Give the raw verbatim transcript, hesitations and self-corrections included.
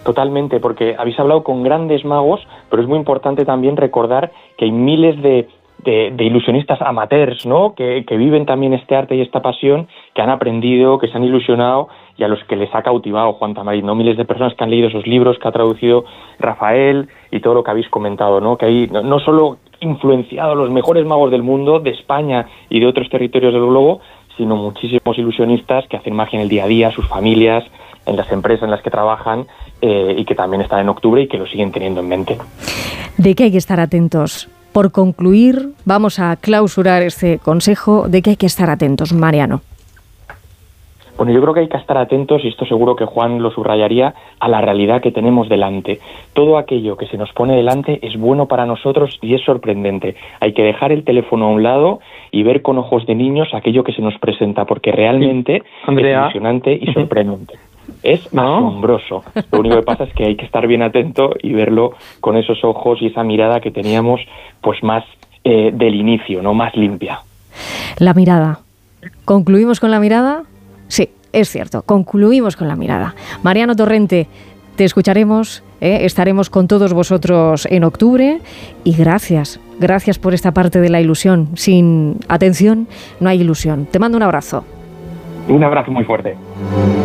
Totalmente, porque habéis hablado con grandes magos, pero es muy importante también recordar que hay miles de, de, de ilusionistas amateurs, ¿no? Que, que viven también este arte y esta pasión, que han aprendido, que se han ilusionado y a los que les ha cautivado Juan Tamarit, ¿no? Miles de personas que han leído esos libros que ha traducido Rafael y todo lo que habéis comentado, ¿no? Que hay no, no solo influenciado a los mejores magos del mundo, de España y de otros territorios del globo, sino muchísimos ilusionistas que hacen magia en el día a día, sus familias, en las empresas en las que trabajan eh, y que también están en octubre y que lo siguen teniendo en mente. ¿De qué hay que estar atentos? Por concluir, vamos a clausurar este consejo. ¿De qué hay que estar atentos, Mariano? Bueno, yo creo que hay que estar atentos, y esto seguro que Juan lo subrayaría, a la realidad que tenemos delante. Todo aquello que se nos pone delante es bueno para nosotros y es sorprendente. Hay que dejar el teléfono a un lado y ver con ojos de niños aquello que se nos presenta, porque realmente sí, es ilusionante y sorprendente. Es ¿No? asombroso. Lo único que pasa es que hay que estar bien atento y verlo con esos ojos y esa mirada que teníamos pues más eh, del inicio, no más limpia. La mirada. ¿Concluimos con la mirada? Sí, es cierto, concluimos con la mirada. Mariano Torrente, te escucharemos, ¿eh? Estaremos con todos vosotros en octubre y gracias, gracias por esta parte de la ilusión. Sin atención no hay ilusión. Te mando un abrazo. Un abrazo muy fuerte.